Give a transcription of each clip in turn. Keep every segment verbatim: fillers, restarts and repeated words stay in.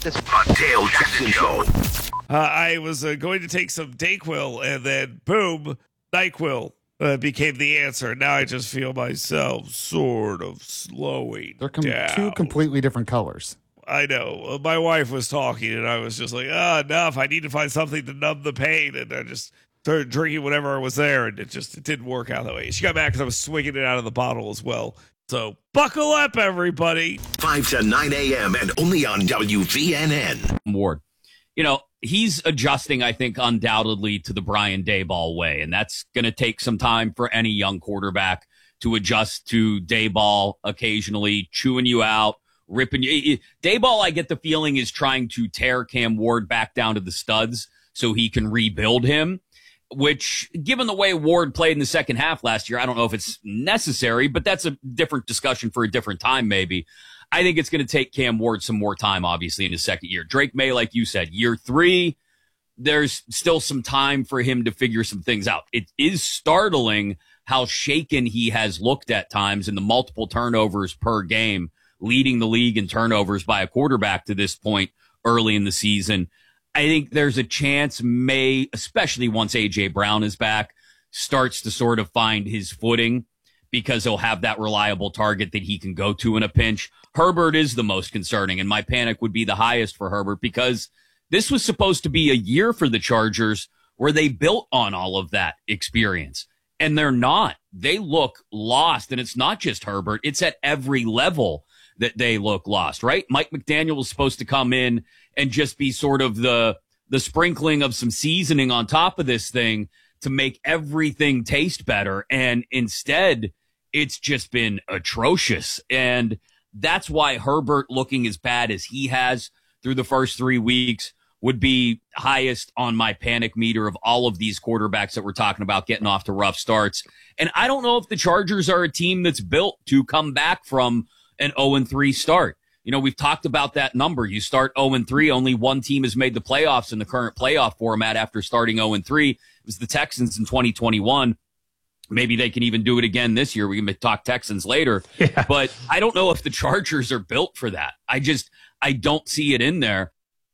this. The Dale Jackson Show. Uh, I was uh, going to take some Dayquil, and then boom, NyQuil uh, became the answer. Now I just feel myself sort of slowing They're com- down. two completely different colors. I know. Uh, My wife was talking, and I was just like, ah, enough. I need to find something to numb the pain. And I just started drinking whatever was there, and it just it didn't work out that way. She got mad because I was swinging it out of the bottle as well. So buckle up, everybody. five to nine a.m. and only on W V N N. Ward. You know, he's adjusting, I think, undoubtedly to the Brian Daboll way, and that's going to take some time for any young quarterback to adjust to Daboll occasionally chewing you out, ripping you. Daboll, I get the feeling, is trying to tear Cam Ward back down to the studs so he can rebuild him, which, given the way Ward played in the second half last year, I don't know if it's necessary, but that's a different discussion for a different time, maybe. I think it's going to take Cam Ward some more time, obviously, in his second year. Drake May, like you said, year three, there's still some time for him to figure some things out. It is startling how shaken he has looked at times in the multiple turnovers per game, leading the league in turnovers by a quarterback to this point early in the season. I think there's a chance May, especially once A J Brown is back, starts to sort of find his footing because he'll have that reliable target that he can go to in a pinch. Herbert is the most concerning, and my panic would be the highest for Herbert because this was supposed to be a year for the Chargers where they built on all of that experience, and they're not. They look lost, and it's not just Herbert. It's at every level that they look lost, right? Mike McDaniel was supposed to come in and just be sort of the the sprinkling of some seasoning on top of this thing to make everything taste better, and instead, it's just been atrocious, and that's why Herbert, looking as bad as he has through the first three weeks, would be highest on my panic meter of all of these quarterbacks that we're talking about getting off to rough starts. And I don't know if the Chargers are a team that's built to come back from an oh and three start. You know, we've talked about that number. You start oh and three, only one team has made the playoffs in the current playoff format after starting oh and three. It was the Texans in twenty twenty-one. Maybe they can even do it again this year. We can talk Texans later. Yeah. But I don't know if the Chargers are built for that. I just, I don't see it in there.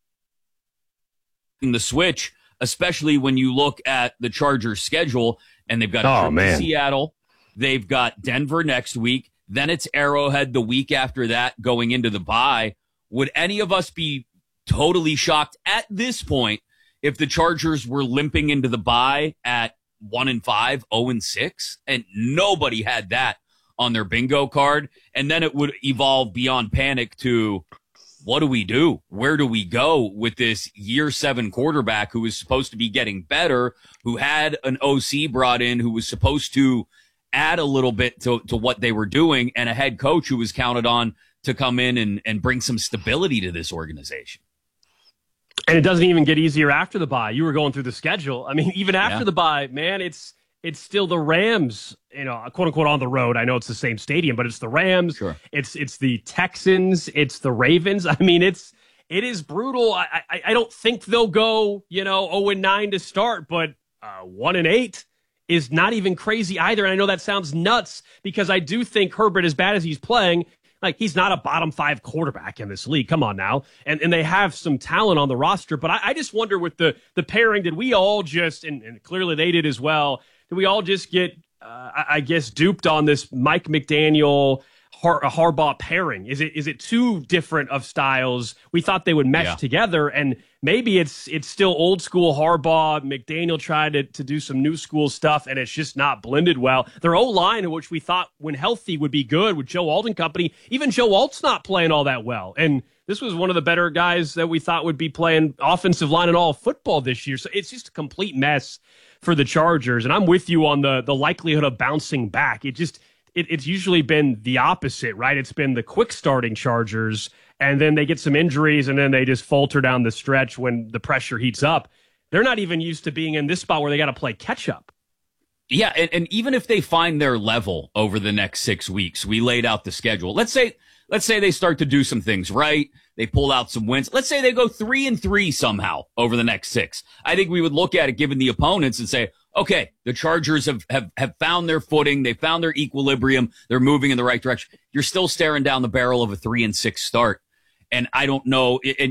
In the switch, especially when you look at the Chargers schedule, and they've got oh, man. Seattle. They've got Denver next week. Then it's Arrowhead the week after that going into the bye. Would any of us be totally shocked at this point if the Chargers were limping into the bye at one and five, oh and six, and nobody had that on their bingo card? And then it would evolve beyond panic to, what do we do? Where do we go with this year seven quarterback who is supposed to be getting better, who had an O C brought in who was supposed to add a little bit to, to what they were doing, and a head coach who was counted on to come in and, and bring some stability to this organization? And it doesn't even get easier after the bye. You were going through the schedule. I mean, even after yeah. the bye, man, it's it's still the Rams, you know, quote unquote on the road. I know it's the same stadium, but it's the Rams. Sure. It's it's the Texans. It's the Ravens. I mean, it's it is brutal. I I, I don't think they'll go, you know, oh and nine to start, but uh, one and eight is not even crazy either. And I know that sounds nuts because I do think Herbert, as bad as he's playing, like, he's not a bottom five quarterback in this league. Come on now. And and they have some talent on the roster. But I, I just wonder with the the pairing, did we all just, and, and clearly they did as well, did we all just get, uh, I, I guess, duped on this Mike McDaniel, Har- Harbaugh pairing? Is it is it too different of styles? We thought they would mesh yeah. together, and maybe it's it's still old school Harbaugh. McDaniel tried to, to do some new school stuff, and it's just not blended well. Their O-line, which we thought when healthy would be good with Joe Alt and company, even Joe Alt's not playing all that well. And this was one of the better guys that we thought would be playing offensive line and all of football this year. So it's just a complete mess for the Chargers. And I'm with you on the the likelihood of bouncing back. It just It, it's usually been the opposite, right? It's been the quick starting Chargers, and then they get some injuries, and then they just falter down the stretch when the pressure heats up. They're not even used to being in this spot where they got to play catch up. Yeah, and, and even if they find their level over the next six weeks, we laid out the schedule. Let's say let's say they start to do some things right. They pull out some wins. Let's say they go three and three somehow over the next six. I think we would look at it, given the opponents, and say, okay, the Chargers have, have, have found their footing. They found their equilibrium. They're moving in the right direction. You're still staring down the barrel of a three and six start. And I don't know. And